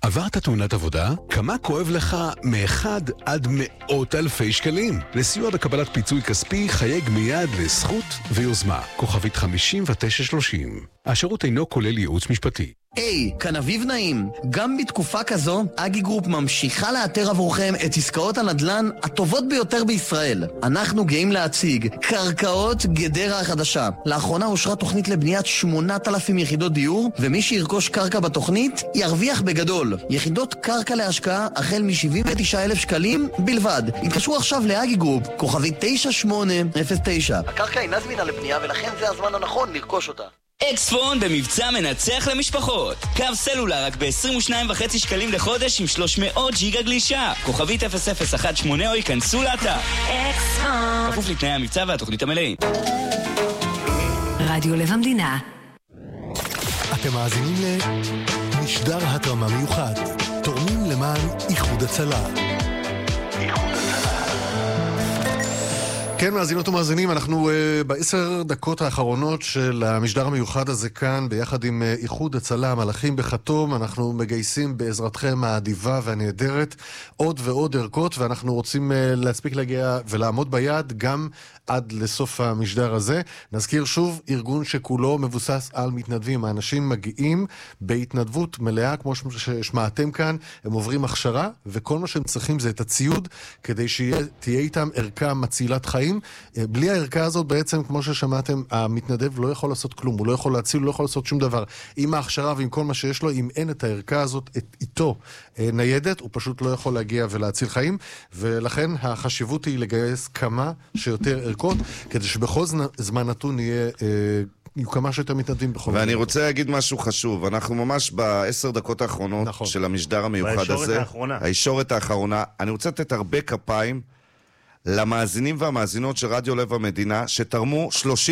עברת תאונת עבודה? כמה כואב לך מ1 עד 100,000 שקלים? לסיוע בקבלת פיצוי כספי חייג מיד לזכות ויוזמה. כוכבית 5930. השירות אינו כולל ייעוץ משפטי. היי, כאן אביב נעים. גם בתקופה כזו, אגי גרופ ממשיכה לאתר עבורכם את עסקאות הנדל"ן הטובות ביותר בישראל. אנחנו גאים להציג קרקעות גדרה החדשה. לאחרונה אושרה תוכנית לבניית 8,000 יחידות דיור, ומי שירכוש קרקע בתוכנית ירוויח בגדול. יחידות קרקע להשקעה החל מ-79,000 שקלים בלבד. התקשרו עכשיו לאגי גרופ, כוכבית 9809. הקרקע אינה זמינה לבנייה ולכן זה הזמן הנכון לרכוש אותה. אקספון במבצע מנצח למשפחות. קו סלולר רק ב-22.5 שקלים לחודש עם 300 ג'יגה גלישה. כוכבית 0018 או ייכנסו לאתר. אקספון. כפוף לתנאי המבצע והתוכנית המלאים. רדיו לב המדינה. אתם מאזינים למשדר התרמה מיוחד. תורמים למען איחוד הצלה. כן, מאזינות ומאזינים, אנחנו ב10 דקות האחרונות של המשדר המיוחד הזה כאן, ביחד עם איחוד הצלה, מלאכים בחתום. אנחנו מגייסים בעזרתכם האדיבה והנהדרת עוד ועוד ערכות, ואנחנו רוצים להספיק להגיע ולעמוד ביד גם עד לסוף המשדר הזה. נזכיר שוב, ארגון שכולו מבוסס על מתנדבים. האנשים מגיעים בהתנדבות מלאה, כמו ששמעתם כאן, הם עוברים הכשרה, וכל מה שהם צריכים זה את הציוד, כדי שתהיה איתם ערכה מצילת חיים. בלי הערכה הזאת בעצם, כמו ששמעתם, המתנדב לא יכול לעשות כלום, הוא לא יכול להציל, הוא לא יכול לעשות שום דבר. עם ההכשרה ועם כל מה שיש לו, אם אין את הערכה הזאת איתו ניידת, הוא פשוט לא יכול להגיע ולהציל חיים, ולכן החשיבות היא לגייס כמה שיותר ערכות, כדי שבכל זמן נתון יהיו כמה שיותר מתנדבים בכל... ואני רוצה להגיד משהו חשוב, אנחנו ממש ב10 דקות האחרונות של המשדר המיוחד הזה, הישורת האחרונה, אני רוצה לתת הרבה כפיים למאזינים והמאזינות של רדיו לב המדינה, שתרמו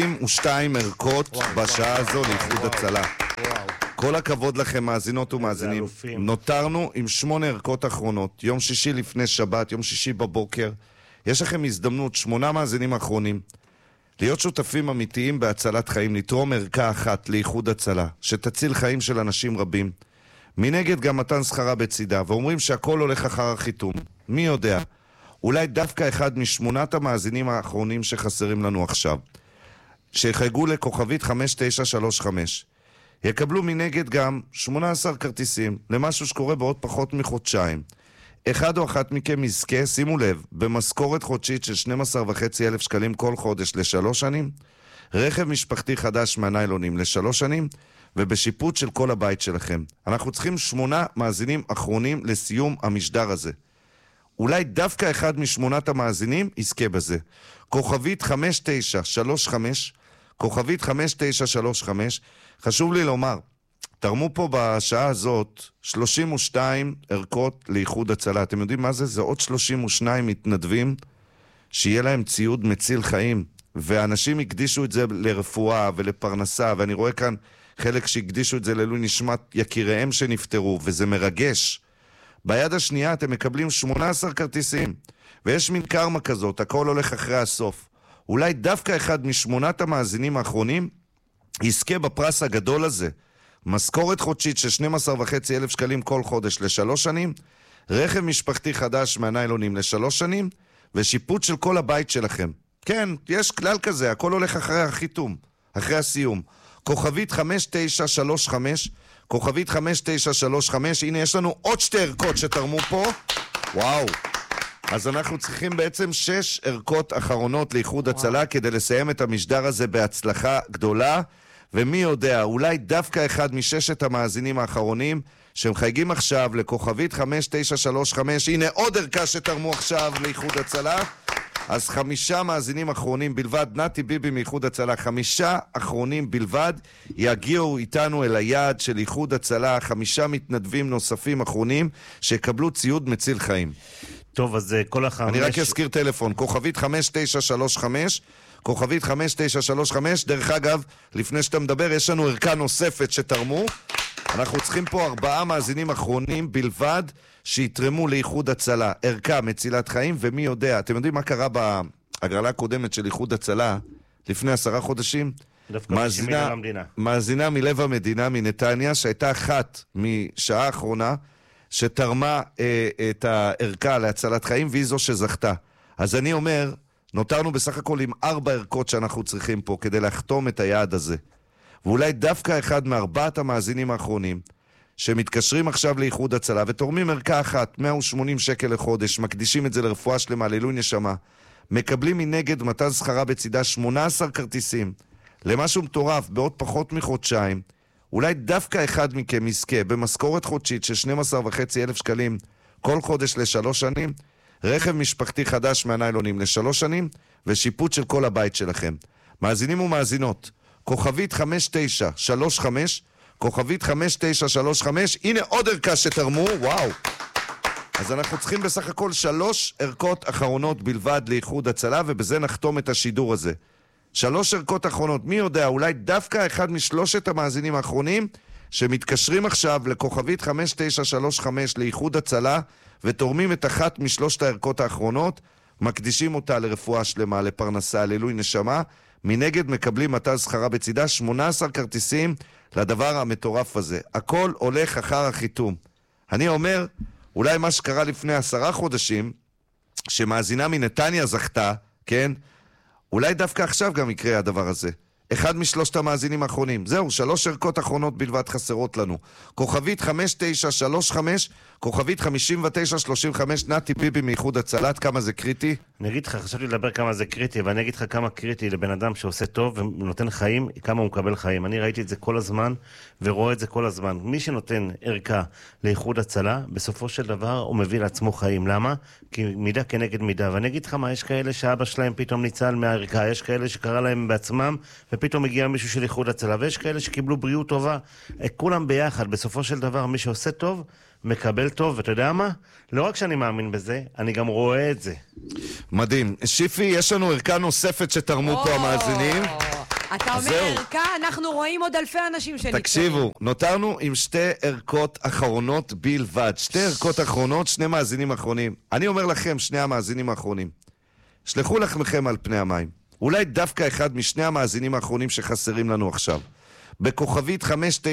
32 ערכות בשעה הזו לאיחוד הצלה. כל הכבוד לכם, מאזינות ומאזינים. נותרנו עם 8 ערכות אחרונות, יום שישי לפני שבת, יום שישי בבוקר. יש לכם הזדמנות, 8 מאזינים האחרונים, להיות שותפים אמיתיים בהצלת חיים, לתרום ערכה אחת לאיחוד הצלה, שתציל חיים של אנשים רבים. מנגד גם מתן שכרה בצידה, ואומרים שהכל הולך אחר החיתום. מי יודע? אולי דווקא אחד מ8 המאזינים האחרונים שחסרים לנו עכשיו, שיחייגו לכוכבית 5935, יקבלו מנגד גם 18 כרטיסים למשהו שקורה בעוד פחות מחודשיים. אחד או אחת מכם יזכה, שימו לב, במשכורת חודשית של 12,500 שקלים כל חודש ל3 שנים, רכב משפחתי חדש מהניילונים ל3 שנים, ובשיפוט של כל הבית שלכם. אנחנו צריכים 8 מאזינים אחרונים לסיום המשדר הזה. אולי דווקא אחד מ8 המאזינים יזכה בזה. כוכבית 5935, כוכבית 5935, חשוב לי לומר, תרמו פה בשעה הזאת 32 ערכות לאיחוד הצלה. אתם יודעים מה זה? זה עוד 32 מתנדבים שיהיה להם ציוד מציל חיים, ואנשים הקדישו את זה לרפואה ולפרנסה, ואני רואה כאן חלק שהקדישו את זה לעילוי נשמת יקיריהם שנפטרו, וזה מרגש. ביד השנייה אתם מקבלים 18 כרטיסים, ויש מין קרמה כזאת, הכל הולך אחרי הסוף. אולי דווקא אחד מ8 המאזינים האחרונים יזכה בפרס הגדול הזה, משכורת חודשית של 12,500 שקלים כל חודש ל3 שנים, רכב משפחתי חדש מהניילונים ל3 שנים, ושיפוט של כל הבית שלכם. כן, יש כלל כזה, הכל הולך אחרי החיתום, אחרי הסיום. כוכבית 5935, כוכבית 5935, הנה יש לנו עוד 2 ערכות שתרמו פה. וואו. אז אנחנו צריכים בעצם 6 ערכות אחרונות לאיחוד הצלה כדי לסיים את המשדר הזה בהצלחה גדולה, ומי יודע, אולי דווקא אחד מ6 המאזינים האחרונים שמחייגים עכשיו לכוכבית 5935, הנה עוד ערכה שתרמו עכשיו לאיחוד הצלה. אז 5 מאזינים אחרונים בלבד, נתי ביבי מאיחוד הצלה, 5 אחרונים בלבד יגיעו איתנו אל היעד של איחוד הצלה, 5 מתנדבים נוספים אחרונים שיקבלו ציוד מציל חיים. טוב, אז כל אני רק אזכיר טלפון, כוכבית 5935, כוכבית 5935, דרך אגב, לפני שאתה מדבר, יש לנו ערכה נוספת שתרמו, אנחנו צריכים פה 4 מאזינים אחרונים בלבד, שיתרמו לאיחוד הצלה, ערכה מצילת חיים, ומי יודע, אתם יודעים מה קרה בהגרלה הקודמת של איחוד הצלה, לפני 10 חודשים? מאזינה מלב המדינה, מנתניה, שהייתה אחת משעה האחרונה, שתרמה את הערכה להצלת חיים, והיא זו שזכתה. אז אני אומר, נותרנו בסך הכל עם 4 ערכות שאנחנו צריכים פה, כדי לחתום את היעד הזה. ואולי דווקא אחד מ4 המאזינים האחרונים, שמתקשרים עכשיו לאיחוד הצלה, ותורמים ערכה אחת, 180 שקל לחודש, מקדישים את זה לרפואה שלמה, לעילוי נשמה, מקבלים מנגד מתן שכרה בצידה 18 כרטיסים, למשהו מטורף, בעוד פחות מחודשיים, אולי דווקא אחד מכם יזכה במשכורת חודשית של 12,500 שקלים כל חודש ל3 שנים, רכב משפחתי חדש מהניילונים ל3 שנים, ושיפוט של כל הבית שלכם. מאזינים ומאזינות, כוכבית 5935, כוכבית 5935, הנה עוד ערכה שתרמו, וואו. אז אנחנו צריכים בסך הכל 3 ערכות אחרונות בלבד לאיחוד הצלה, ובזה נחתום את השידור הזה. 3 ערכות אחרונות, מי יודע, אולי דווקא אחד משלושת המאזינים האחרונים, שמתקשרים עכשיו לכוכבית 5935 לאיחוד הצלה, ותורמים את אחת משלושת הערכות האחרונות, מקדישים אותה לרפואה שלמה, לפרנסה, לעילוי נשמה, מנגד מקבלים מתן שכרה בצידה 18 כרטיסים לדבר המטורף הזה. הכל הולך אחר החיתום. אני אומר, אולי מה שקרה לפני 10 חודשים, שמאזינה מנתניה זכתה, כן? אולי דווקא עכשיו גם יקרה הדבר הזה. אחד משלושת המאזינים האחרונים. זהו, 3 ערכות אחרונות בלבד חסרות לנו. כוכבית 5935, כוכבית 5935, נתי ביבי מאיחוד הצלת, כמה זה קריטי? אני אגיד לך, חשבתי לדבר כמה זה קריטי, ואני אגיד לך כמה קריטי לבן אדם שעושה טוב ונותן חיים, כמה הוא מקבל חיים. אני ראיתי את זה כל הזמן, ורואה את זה כל הזמן. מי שנותן ערכה לאיחוד הצלה, בסופו של דבר הוא מביא לעצמו חיים. למה? כי מידה כנגד מידה. ואני אגיד לך מה, יש כאלה שאבא שלהם פתאום ניצל מהערכה, יש כאלה שקרה להם בעצמם, ופתאום הגיע מישהו של איחוד הצלה, ויש כאלה שקיבלו בריאות טובה. כולם ביחד, בסופו של דבר, מי שעושה טוב, מקבל טוב, ואתה יודע מה? לא רק שאני מאמין בזה, אני גם רואה את זה. מדהים. שיפי, יש לנו ערכה נוספת שתרמו פה המאזינים. אתה אומר ערכה, אנחנו רואים עוד אלפי אנשים שנקראים. תקשיבו, נותרנו עם 2 ערכות אחרונות בלבד. 2 ערכות אחרונות, 2 מאזינים אחרונים. אני אומר לכם, 2 המאזינים האחרונים, שלחו לכם על פני המים. אולי דווקא אחד משני המאזינים האחרונים שחסרים לנו עכשיו. בכוכבית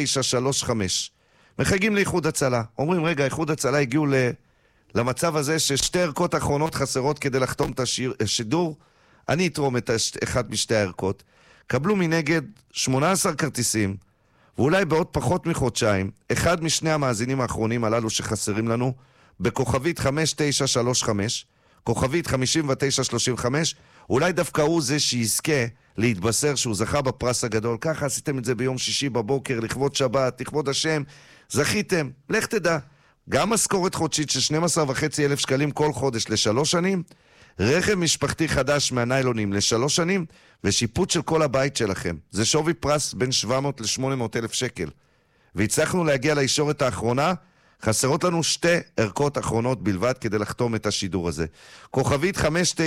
5935. מחייגים לאיחוד הצלה. אומרים, רגע, איחוד הצלה הגיעו למצב הזה ש2 ערכות אחרונות חסרות כדי לחתום את השידור. אני אתרום את אחת משתי הערכות. קבלו מנגד 18 כרטיסים, ואולי בעוד פחות מחודשיים, אחד משני המאזינים האחרונים הללו שחסרים לנו, בכוכבית 5935, כוכבית 5935, אולי דווקא הוא זה שיזכה להתבשר שהוא זכה בפרס הגדול. ככה עשיתם את זה ביום שישי בבוקר, לכבוד שבת, לכבוד השם, זכיתם, לך תדע. גם משכורת חודשית של 12,500 שקלים כל חודש ל3 שנים, רכב משפחתי חדש מהניילונים ל3 שנים, ושיפוט של כל הבית שלכם. זה שווי פרס בין 700 ל-800 אלף שקל. והצלחנו להגיע לישורת האחרונה, חסרות לנו 2 ערכות אחרונות בלבד כדי לחתום את השידור הזה. כוכבית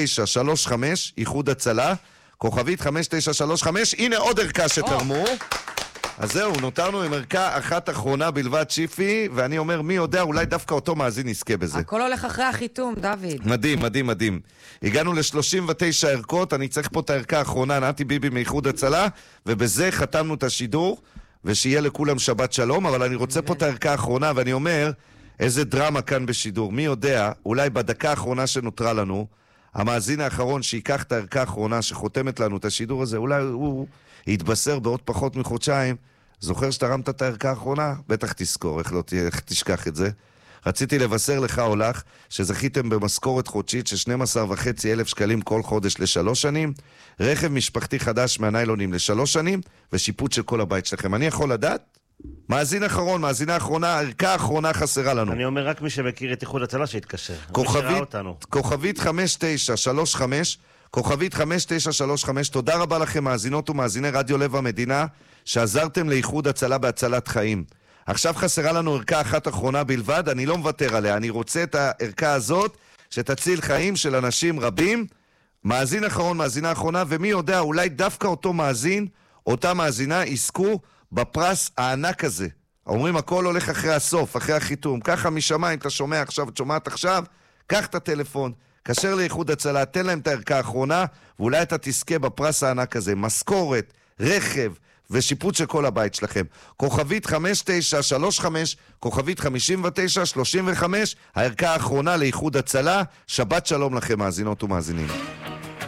5935, איחוד הצלה, כוכבית 5935, הנה עוד ערכה שתרמו. אז זהו, נותרנו עם ערכה אחת אחרונה בלבד, שיפי, ואני אומר, מי יודע, אולי דווקא אותו מאזין יזכה בזה. הכל הולך אחרי החיתום, דוד. מדהים, מדהים, מדהים. הגענו ל-39 ערכות, אני צריך פה את הערכה האחרונה, נתי ביבי מאיחוד הצלה, ובזה חתמנו את השידור, ושיהיה לכולם שבת שלום, אבל אני רוצה פה את הערכה האחרונה, ואני אומר, איזה דרמה כאן בשידור. מי יודע, אולי בדקה האחרונה שנותרה לנו, המאזין האחרון שיקח את הערכה האחרונה שחותמת לנו את השידור הזה, אולי הוא יתבשר בעוד פחות מחודשיים. זוכר שתרמת את הערכה האחרונה? בטח תזכור, איך תשכח את זה. רציתי לבשר לך או לך שזכיתם במשכורת חודשית של 12,500 שקלים כל חודש ל3 שנים, רכב משפחתי חדש מהניילונים ל3 שנים, ושיפוט של כל הבית שלכם. אני יכול לדעת? מאזין אחרון, מאזינה אחרונה, ערכה האחרונה חסרה לנו. אני אומר רק מי שמכיר את איחוד הצלה שיתקשר. כוכבית 5935, כוכבית 5935, תודה רבה לכם מאזינות ומאזיני רדיו לב המדינה, שעזרתם לאיחוד הצלה בהצלת חיים. עכשיו חסרה לנו ערכה אחת אחרונה בלבד, אני לא מוותר עליה, אני רוצה את הערכה הזאת שתציל חיים של אנשים רבים. מאזין אחרון, מאזינה אחרונה, ומי יודע, אולי דווקא אותו מאזין, אותה מאזינה, יזכו בפרס הענק הזה. אומרים, הכל הולך אחרי הסוף, אחרי החיתום. ככה משמיים, אתה שומע עכשיו, את שומעת עכשיו, קח את הטלפון, קשר לאיחוד הצלה, תן להם את הערכה האחרונה, ואולי אתה תזכה בפרס הענק הזה. משכורת, רכב, ושיפוץ של כל הבית שלכם. כוכבית 5935, כוכבית 5935, הערכה האחרונה לאיחוד הצלה. שבת שלום לכם, מאזינות ומאזינים.